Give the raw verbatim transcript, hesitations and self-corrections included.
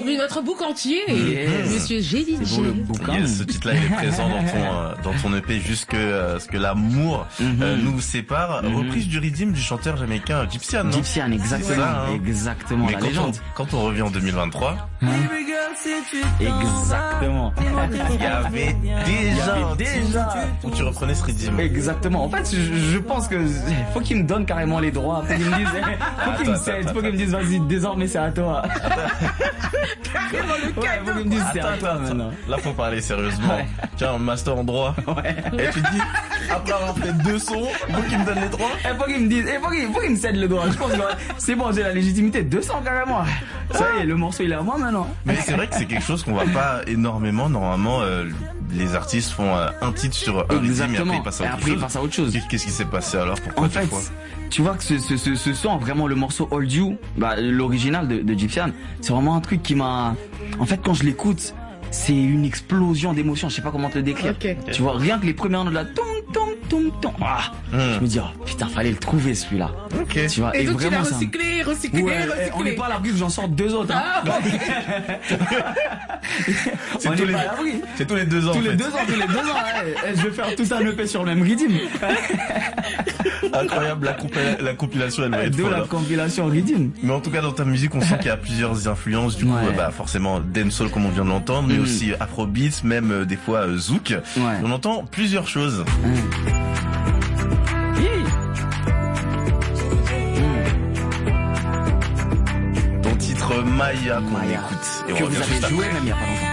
aujourd'hui notre book entier, Yes. Monsieur G D J. C'est beau le bouquin. Yes, ce titre-là il est présent dans ton euh, dans ton E P jusque euh, ce que l'amour Mhm. euh, nous sépare. Mhm. Reprise du rythme du chanteur jamaïcain Gypsy, non? Gypsy, exactement, C'est ça, hein. exactement, Mais la quand on, légende. quand on revient en deux mille vingt-trois, Exactement. il y avait déjà, un déjà. titre où tu reprenais ce rythme. Exactement. En fait, je, je pense que faut qu'ils me donnent carrément les droits. Faut qu'ils me disent, faut qu'ils me Attends, cèdent, attends, faut qu'ils me disent, vas-y, désormais c'est à toi. Carrément le Ouais, faut qu'ils me disent, c'est à toi maintenant. Là, faut parler sérieusement. Ouais. Tiens, un master en droit. Ouais. Et tu te dis, après avoir fait deux sons, il faut qu'il me donne les droits. Il faut qu'ils me disent, il faut qu'ils, faut qu'ils me cèdent le droit. Je pense que c'est bon, j'ai la légitimité. deux cents carrément. Ça y est, le morceau il est à moi maintenant. Mais c'est vrai que c'est quelque chose qu'on voit pas énormément. Normalement, euh, les artistes font euh, un titre sur un rythme et après Exactement. ils passent à Et autre après ils chose. passent à autre chose. Qu'est- Qu'est-ce qui s'est passé alors? Pourquoi En deux fait, fois tu vois que ce, ce, ce, ce son, vraiment le morceau Hold You, bah, l'original de, de Gypsian, c'est vraiment un truc qui m'a... En fait, quand je l'écoute, c'est une explosion d'émotions. Je sais pas comment te le décrire. Ok. Tu vois, rien que les premières notes de la tom tom tom tom. Ah, Hmm. je me dis, oh, putain, fallait le trouver celui-là. Ok. Tu vois, Et, donc tu l'as ça- recyclé, recyclé, Ouais, recyclé. eh, on n'est pas à l'abri que j'en sorte deux autres. Hein. Ah, C'est on tous n'est les- pas à l'abri. C'est tous les deux ans. Tous en les fait. deux ans, tous les deux ans, ouais. Eh, je vais faire tout un E P sur le même rythme. Incroyable, la, compila- la compilation elle va être De folle. la hein. compilation rythme. Mais en tout cas dans ta musique on sent qu'il y a plusieurs influences. Du coup Ouais. euh, bah forcément dancehall comme on vient de l'entendre, mais Mhm. aussi afrobeats, même euh, des fois euh, zouk. Ouais. On entend plusieurs choses. Ton titre Maya qu'on Maya. écoute et on Que revient vous juste avez joué après. même il y a pas longtemps.